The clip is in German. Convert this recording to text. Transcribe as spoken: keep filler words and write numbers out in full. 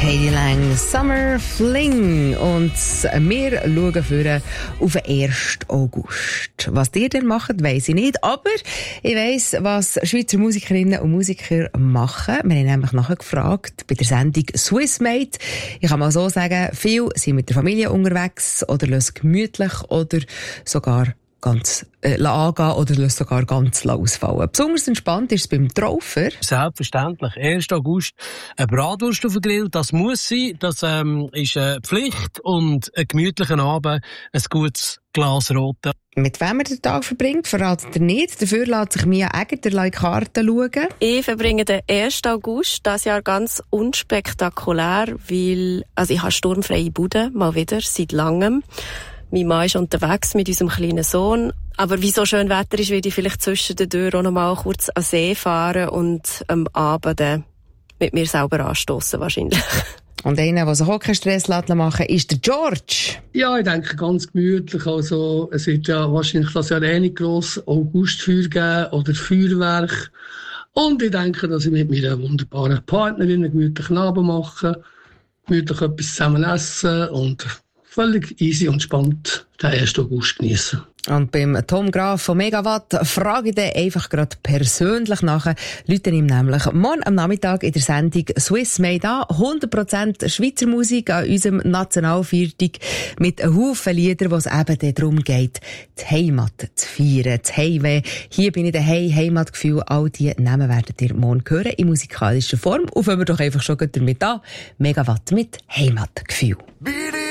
Katie Lang, Summer Fling. Und wir schauen für auf den ersten August. Was ihr denn macht, weiss ich nicht. Aber ich weiss, was Schweizer Musikerinnen und Musiker machen. Wir haben nämlich nachher gefragt bei der Sendung Swissmade. Ich kann mal so sagen, viele sind mit der Familie unterwegs oder lassen gemütlich oder sogar ganz äh, angehen oder lassen sogar ganz ausfallen. Besonders entspannt ist es beim Traufer. Selbstverständlich. ersten August eine Bratwurst auf den Grill, das muss sein. Das ähm, ist eine Pflicht. Und einen gemütlichen Abend, ein gutes Glas Rote. Mit wem er den Tag verbringt, verratet er nicht. Dafür lässt sich Mia Egger Karten schauen. Ich verbringe den ersten August dieses Jahr ganz unspektakulär, weil also ich habe sturmfreie Bude, mal wieder, seit langem. Mein Mann ist unterwegs mit unserem kleinen Sohn. Aber wie so schön Wetter ist, werde ich vielleicht zwischen den Türen auch noch mal kurz an See fahren und am Abend dann mit mir selber anstossen wahrscheinlich. Und einer, der sich auch keinen Stress machen lässt, ist der George. Ja, ich denke ganz gemütlich. Also, es wird ja wahrscheinlich das Jahr eh nicht gross Augustfeuer geben oder Feuerwerk. Und ich denke, dass ich mit meiner wunderbaren Partnerin einen gemütlichen Abend mache, gemütlich etwas zusammen essen und völlig easy und spannend den ersten August genießen. Und beim Tom Graf von Megawatt frage ich den einfach gerade persönlich nach. Leute ihm nämlich morgen am Nachmittag in der Sendung Swissmade an. hundert Prozent Schweizer Musik an unserem Nationalviertag mit einem Haufen Lieder, wo es eben darum geht, die Heimat zu feiern, das Heimweh. Hier bin ich daheim, Heimatgefühl. All diese Namen werdet ihr morgen hören in musikalischer Form. Und fangen wir doch einfach schon damit an. Megawatt mit Heimatgefühl.